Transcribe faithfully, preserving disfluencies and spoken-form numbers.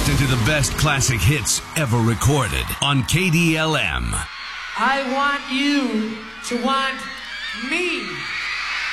locked into the best classic hits ever recorded on K D L M. I want you to want me.